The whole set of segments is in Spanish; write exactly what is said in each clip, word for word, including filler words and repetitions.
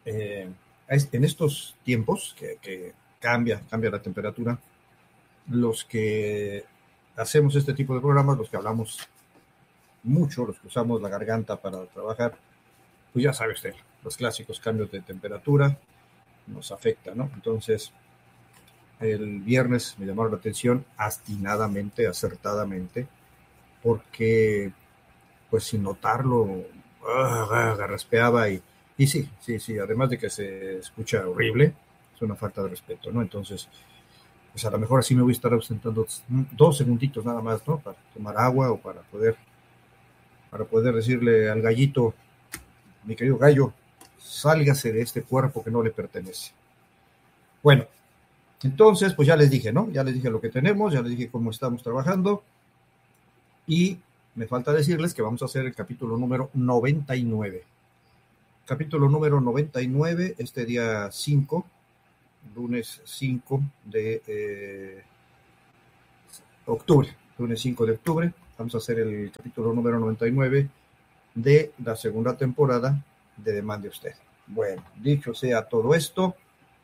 eh, en estos tiempos que, que cambia, cambia la temperatura, los que hacemos este tipo de programas, los que hablamos mucho, los que usamos la garganta para trabajar, pues ya sabe usted, los clásicos cambios de temperatura nos afecta, ¿no? Entonces, el viernes me llamaron la atención astinadamente, acertadamente, porque pues sin notarlo, uh, garraspeaba y, y sí, sí, sí, además de que se escucha horrible, es una falta de respeto, ¿no? Entonces, pues a lo mejor así me voy a estar ausentando dos segunditos nada más, ¿no? Para tomar agua o para poder, para poder decirle al gallito, mi querido gallo, sálgase de este cuerpo que no le pertenece. Bueno, entonces, pues ya les dije, ¿no? Ya les dije lo que tenemos, ya les dije cómo estamos trabajando y me falta decirles que vamos a hacer el capítulo número noventa y nueve. Capítulo número noventa y nueve, este día cinco, lunes cinco de eh, octubre, lunes cinco de octubre, vamos a hacer el capítulo número noventa y nueve de la segunda temporada de Demande Usted. Bueno, dicho sea todo esto,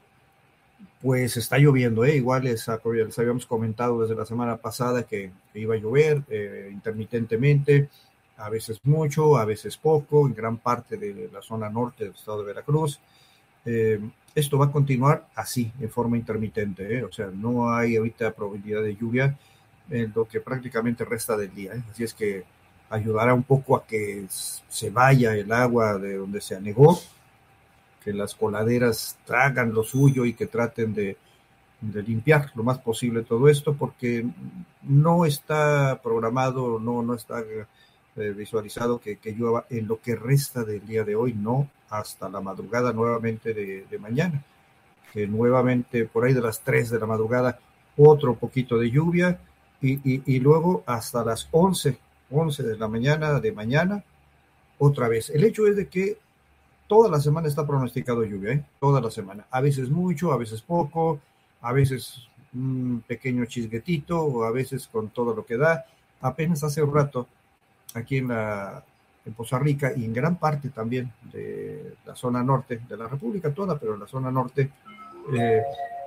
pues está lloviendo, ¿eh? Igual les, les habíamos comentado desde la semana pasada que, que iba a llover eh, intermitentemente, a veces mucho, a veces poco, en gran parte de la zona norte del estado de Veracruz. Eh, esto va a continuar así, en forma intermitente, ¿eh? O sea, no hay ahorita probabilidad de lluvia en lo que prácticamente resta del día, ¿eh? Así es que ayudará un poco a que se vaya el agua de donde se anegó, que las coladeras tragan lo suyo y que traten de, de limpiar lo más posible todo esto, porque no está programado, no, no está eh, visualizado que, que llueva en lo que resta del día de hoy, no hasta la madrugada nuevamente de, de mañana, que nuevamente por ahí de las tres de la madrugada otro poquito de lluvia y, y, y luego hasta las once de la mañana de mañana otra vez. El hecho es de que toda la semana está pronosticado lluvia, ¿eh? Toda la semana. A veces mucho, a veces poco, a veces un pequeño chisguetito, o a veces con todo lo que da. Apenas hace un rato, aquí en, la, en Poza Rica y en gran parte también de la zona norte, de la República toda, pero en la zona norte, eh,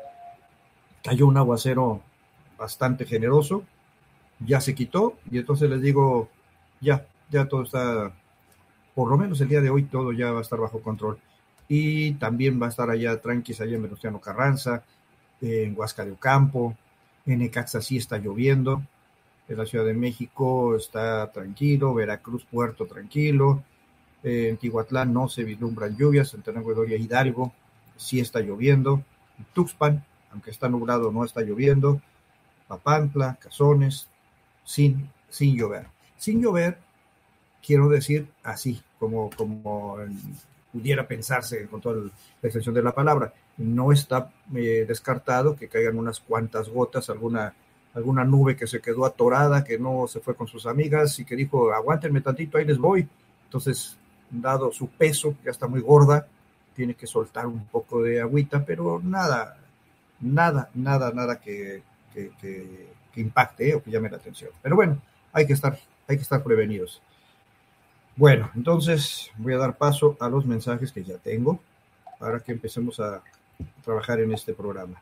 cayó un aguacero bastante generoso, ya se quitó, y entonces les digo, ya, ya todo está, por lo menos el día de hoy todo ya va a estar bajo control. Y también va a estar allá tranquis, allá en Venustiano Carranza, en Huasca de Ocampo, en Necaxa sí está lloviendo, en la Ciudad de México está tranquilo, Veracruz, Puerto tranquilo, eh, en Tihuatlán no se vislumbran lluvias, en Tenango de Doria, Hidalgo sí está lloviendo, en Tuxpan, aunque está nublado, no está lloviendo, Papantla, Cazones, sin, sin llover. Sin llover, quiero decir así, como, como pudiera pensarse con toda la extensión de la palabra. No está eh, descartado que caigan unas cuantas gotas, alguna, alguna nube que se quedó atorada, que no se fue con sus amigas y que dijo, aguántenme tantito, ahí les voy. Entonces, dado su peso, ya está muy gorda, tiene que soltar un poco de agüita, pero nada, nada, nada, nada que, que, que, que impacte eh, o que llame la atención. Pero bueno, hay que estar, hay que estar prevenidos. Bueno, entonces voy a dar paso a los mensajes que ya tengo para que empecemos a trabajar en este programa.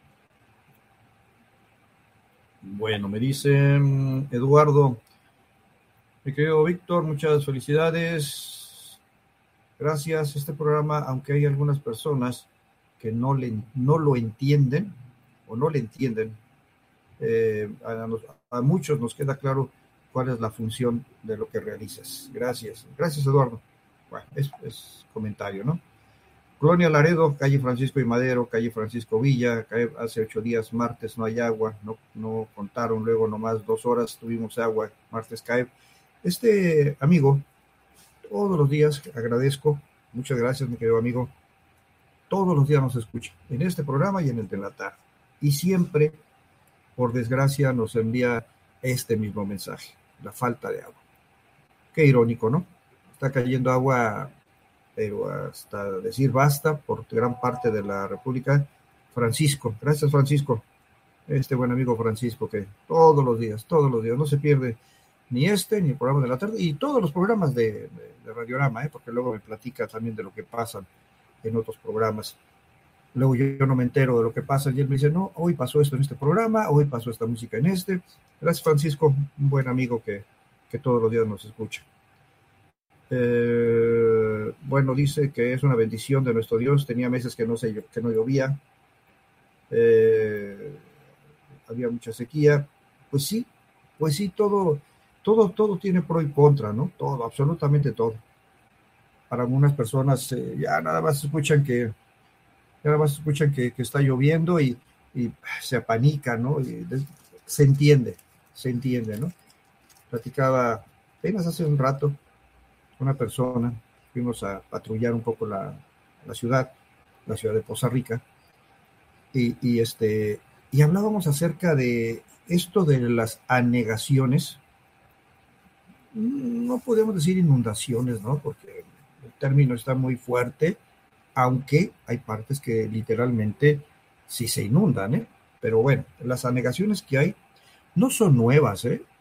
Bueno, me dice Eduardo, mi querido Víctor, muchas felicidades. Gracias. Este programa, aunque hay algunas personas que no, le, no lo entienden o no le entienden, eh, a, los, a muchos nos queda claro cuál es la función de lo que realizas. Gracias. Gracias, Eduardo. Bueno, es, es comentario, ¿no? Colonia Laredo, calle Francisco y Madero, calle Francisco Villa, calle, hace ocho días, martes no hay agua, no, no contaron, luego nomás dos horas tuvimos agua, martes cae. Este amigo, todos los días agradezco, muchas gracias mi querido amigo, todos los días nos escucha, en este programa y en el de la tarde, y siempre, por desgracia, nos envía este mismo mensaje, la falta de agua. Qué irónico, ¿no? Está cayendo agua, pero hasta decir basta por gran parte de la República. Francisco, gracias Francisco, este buen amigo Francisco que todos los días, todos los días, no se pierde ni este, ni el programa de la tarde, y todos los programas de, de, de Radiorama, ¿eh? Porque luego me platica también de lo que pasa en otros programas. Luego yo, yo no me entero de lo que pasa y él me dice, no, hoy pasó esto en este programa, hoy pasó esta música en este. Gracias, Francisco, un buen amigo que, que todos los días nos escucha. Eh, bueno, dice que es una bendición de nuestro Dios, tenía meses que no, se, que no llovía, eh, había mucha sequía. Pues sí, pues sí, todo, todo, todo tiene pro y contra, ¿no? Todo, absolutamente todo. Para algunas personas eh, ya nada más escuchan que nada más escuchan que, que está lloviendo y, y se apanican, ¿no? Y se entiende, se entiende, ¿no? Platicaba apenas hace un rato una persona, fuimos a patrullar un poco la, la ciudad, la ciudad de Poza Rica, y, y, este, y hablábamos acerca de esto de las anegaciones. No podemos decir inundaciones, ¿no? Porque el término está muy fuerte, aunque hay partes que literalmente sí se inundan, ¿eh? Pero bueno, las anegaciones que hay no son nuevas, ¿eh?